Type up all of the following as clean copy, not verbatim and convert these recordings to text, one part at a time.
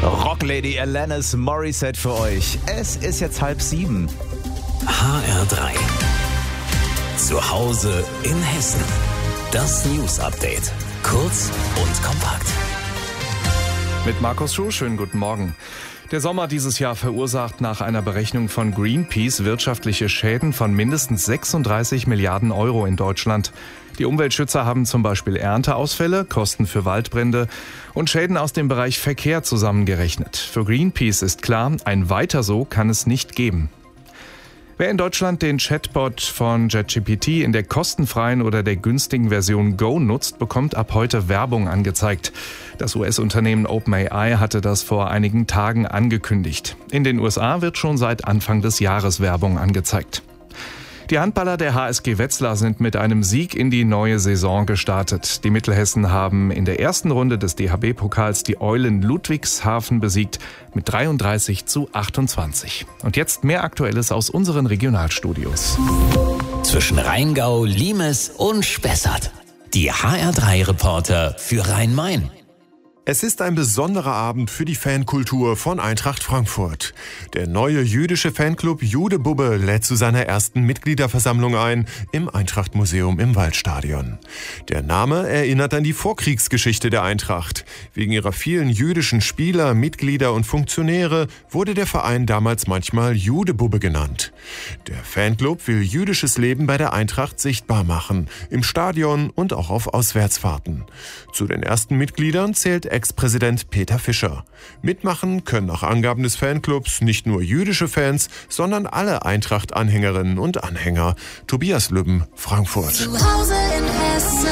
Rocklady Alanis Morissette für euch. Es ist jetzt 6:30. HR3. Zu Hause in Hessen. Das News-Update. Kurz und kompakt. Mit Markus Schuh, schönen guten Morgen. Der Sommer dieses Jahr verursacht nach einer Berechnung von Greenpeace wirtschaftliche Schäden von mindestens 36 Milliarden Euro in Deutschland. Die Umweltschützer haben zum Beispiel Ernteausfälle, Kosten für Waldbrände und Schäden aus dem Bereich Verkehr zusammengerechnet. Für Greenpeace ist klar, ein Weiter so kann es nicht geben. Wer in Deutschland den Chatbot von ChatGPT in der kostenfreien oder der günstigen Version Go nutzt, bekommt ab heute Werbung angezeigt. Das US-Unternehmen OpenAI hatte das vor einigen Tagen angekündigt. In den USA wird schon seit Anfang des Jahres Werbung angezeigt. Die Handballer der HSG Wetzlar sind mit einem Sieg in die neue Saison gestartet. Die Mittelhessen haben in der ersten Runde des DHB-Pokals die Eulen Ludwigshafen besiegt mit 33:28. Und jetzt mehr Aktuelles aus unseren Regionalstudios. Zwischen Rheingau, Limes und Spessart. Die HR3-Reporter für Rhein-Main. Es ist ein besonderer Abend für die Fankultur von Eintracht Frankfurt. Der neue jüdische Fanclub Jude Bubbe lädt zu seiner ersten Mitgliederversammlung ein im Eintracht-Museum im Waldstadion. Der Name erinnert an die Vorkriegsgeschichte der Eintracht. Wegen ihrer vielen jüdischen Spieler, Mitglieder und Funktionäre wurde der Verein damals manchmal Jude Bubbe genannt. Der Fanclub will jüdisches Leben bei der Eintracht sichtbar machen, im Stadion und auch auf Auswärtsfahrten. Zu den ersten Mitgliedern zählt Ex-Präsident Peter Fischer. Mitmachen können nach Angaben des Fanclubs nicht nur jüdische Fans, sondern alle Eintracht-Anhängerinnen und Anhänger. Tobias Lübben, Frankfurt. Zu Hause in Hessen.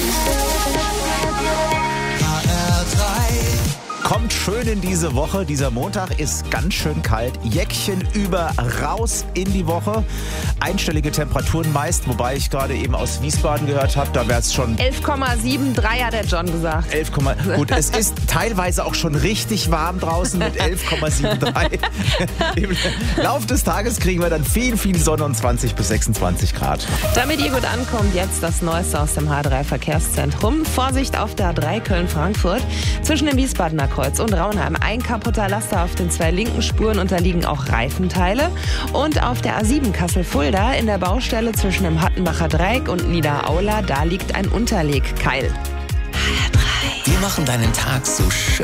Kommt schön in diese Woche. Dieser Montag ist ganz schön kalt. Jäckchen über, raus in die Woche. Einstellige Temperaturen meist, wobei ich gerade eben aus Wiesbaden gehört habe, da wäre es schon 11,73 hat der John gesagt. 11, gut, es ist teilweise auch schon richtig warm draußen mit 11,73. Im Lauf des Tages kriegen wir dann viel Sonne und 20 bis 26 Grad. Damit ihr gut ankommt, jetzt das Neueste aus dem H3 Verkehrszentrum. Vorsicht auf der A3 Köln-Frankfurt. Zwischen dem Wiesbadener Kreuz und Raunheim ein kaputter Laster auf den 2 linken Spuren, unterliegen auch Reifenteile. Und auf der A7 Kassel-Fulda in der Baustelle zwischen dem Hattenbacher Dreieck und Niederaula, da liegt ein Unterlegkeil. Wir machen deinen Tag so schön